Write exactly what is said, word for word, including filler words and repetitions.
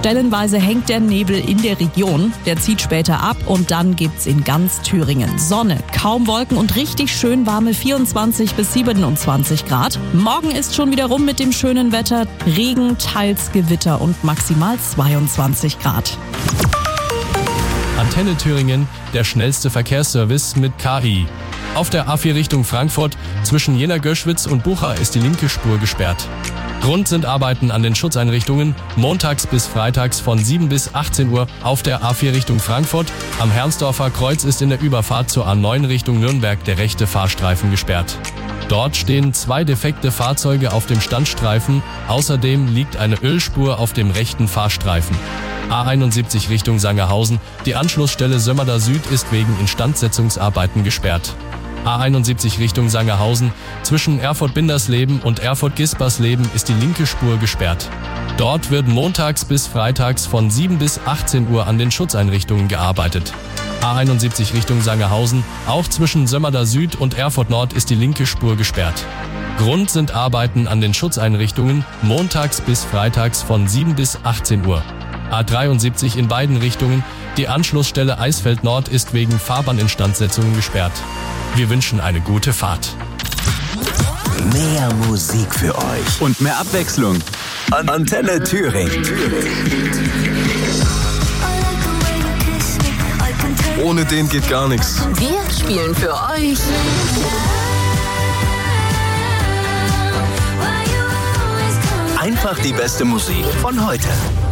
Stellenweise hängt der Nebel in der Region. Der zieht später ab und dann gibt's in ganz Thüringen Sonne, kaum Wolken und richtig schön warme vierundzwanzig bis siebenundzwanzig Grad. Morgen ist schon wieder rum mit dem schönen Wetter. Regen, teils Gewitter und maximal zweiundzwanzig Grad. Antenne Thüringen, der schnellste Verkehrsservice mit K I. Auf der A vier Richtung Frankfurt zwischen Jena-Göschwitz und Bucha ist die linke Spur gesperrt. Grund sind Arbeiten an den Schutzeinrichtungen, montags bis freitags von sieben bis achtzehn Uhr auf der A vier Richtung Frankfurt. Am Herrnsdorfer Kreuz ist in der Überfahrt zur A neun Richtung Nürnberg der rechte Fahrstreifen gesperrt. Dort stehen zwei defekte Fahrzeuge auf dem Standstreifen, außerdem liegt eine Ölspur auf dem rechten Fahrstreifen. A einundsiebzig Richtung Sangerhausen, die Anschlussstelle Sömmerda Süd ist wegen Instandsetzungsarbeiten gesperrt. A einundsiebzig Richtung Sangerhausen, zwischen Erfurt-Bindersleben und Erfurt-Gispersleben ist die linke Spur gesperrt. Dort wird montags bis freitags von sieben bis achtzehn Uhr an den Schutzeinrichtungen gearbeitet. A einundsiebzig Richtung Sangerhausen, auch zwischen Sömmerda Süd und Erfurt Nord ist die linke Spur gesperrt. Grund sind Arbeiten an den Schutzeinrichtungen, montags bis freitags von sieben bis achtzehn Uhr. A dreiundsiebzig in beiden Richtungen, die Anschlussstelle Eisfeld Nord ist wegen Fahrbahninstandsetzungen gesperrt. Wir wünschen eine gute Fahrt. Mehr Musik für euch und mehr Abwechslung. Antenne Thüringen. Ohne den geht gar nichts. Wir spielen für euch Einfach die beste Musik von heute.